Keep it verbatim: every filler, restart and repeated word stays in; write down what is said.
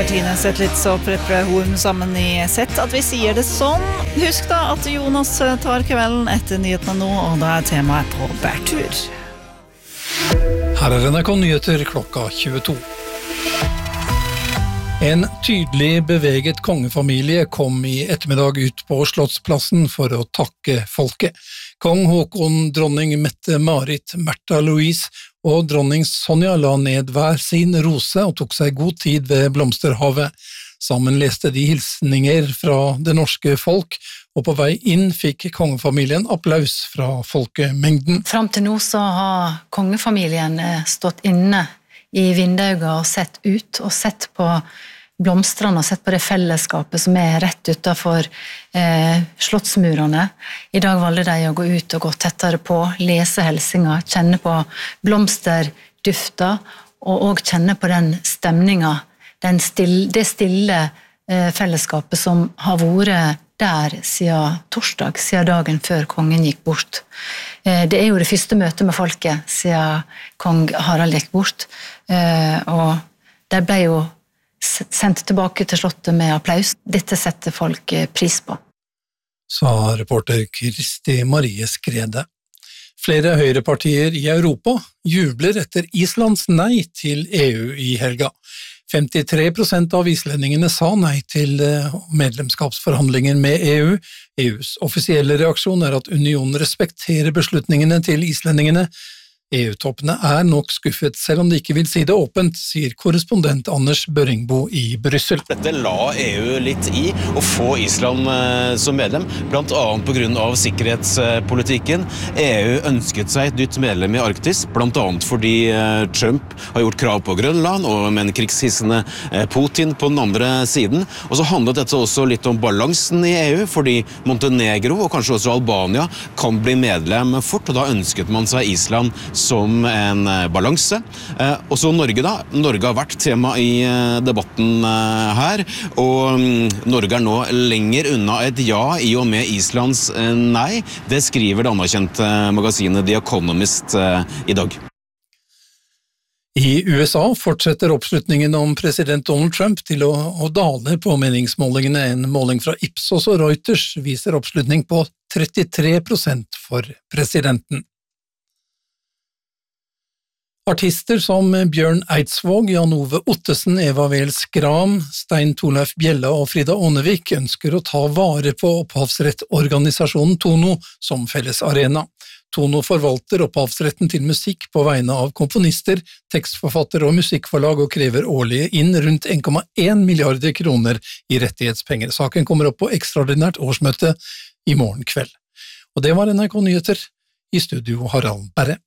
Martine setter litt så prepper horn sammen i sett at vi sier det sånn. Husk da at Jonas tar kvelden etter nyhetene nå, og da er temaet på bærtur. Her er N R K Nyheter klokka tjueto. En tydelig beveget kongefamilie kom i ettermiddag ut på Slottsplassen for å takke folket. Kong Håkon, dronning Mette-Marit, Märtha Louise og dronning Sonja la ned hver sin rose og tok seg god tid ved blomsterhavet. Sammen leste de hilsninger fra det norske folk, og på vei inn fikk kongefamilien applaus fra folkemengden. Fram til nå så har kongefamilien stått inne i vindauga og sett ut, og sett på blomstrene og sett på det fellesskapet som er rett utenfor eh, slottsmurene. I dag valgte de å gå ut og gå tettere på, lese helsinger, kjenne på blomsterdufter, og også kjenne på den stemningen, den stille, det stille eh, fellesskapet som har vært der siden torsdag, siden dagen før kongen gikk bort. Eh, det er jo det første møtet med folket siden kong Harald gikk bort, eh, og de ble jo sendt tilbake til slottet med applaus. Dette setter folk pris på. Sa reporter Kristi Marie Skrede. Flere høyrepartier i Europa jubler etter Islands nei til E U i helga. femtitre prosent av islendingene sa nei til medlemskapsforhandlinger med E U. E U's offisielle reaksjon er at unionen respekterer beslutningene til islendingene. E U-toppene er nok skuffet, selv om de ikke vil si det åpent, sier korrespondent Anders Børringbo i Bryssel. Dette la E U litt i å få Island som medlem, blant annet på grunn av sikkerhetspolitikken. E U ønsket seg et nytt medlem i Arktis, blant annet fordi Trump har gjort krav på Grønland, og med en krigshissende Putin på den andre siden. Og så handlet dette også litt om balansen i E U, fordi Montenegro og kanskje også Albania kan bli medlem fort, og da ønsket man seg Island som en balanse. Eh, og så Norge da. Norge har vært tema i eh, debatten eh, her, og mm, Norge er nå lenger unna et ja i og med Islands eh, nei. Det skriver det anerkjente magasinet The Economist eh, i dag. I U S A fortsetter oppslutningen om president Donald Trump til å, å dale på meningsmålingene. En måling fra Ipsos og Reuters viser oppslutning på trettitre prosent for presidenten. Artister som Bjørn Eidsvåg, Jan Ove Ottesen, Eva Vel Skram, Stein Torleif Bjella og Frida Ånevik ønsker å ta vare på opphavsrettorganisasjonen Tono som felles arena. Tono forvalter opphavsretten til musikk på vegne av komponister, tekstforfattere og musikkforlag og krever årlig inn rundt en komma en milliarder kroner i rettighetspenger. Saken kommer opp på ekstraordinært årsmøte i morgen kveld. Og det var N R K Nyheter. I studio Harald Berre.